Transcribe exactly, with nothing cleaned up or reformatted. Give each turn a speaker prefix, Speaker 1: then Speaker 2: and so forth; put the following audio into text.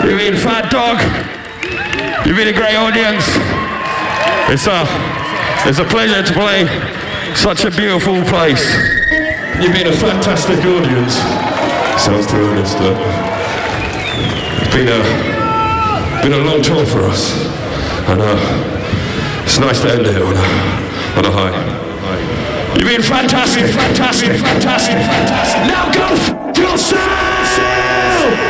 Speaker 1: You've been Fat Dog. You've been a great audience. It's a, it's a pleasure to play such a beautiful place. You've been a fantastic audience. Sounds too honest, though. It's been a, been a long tour for us. And uh, it's nice to end it on a, on a high. You've been fantastic, fantastic, fantastic, fantastic. Now go f*** yourself!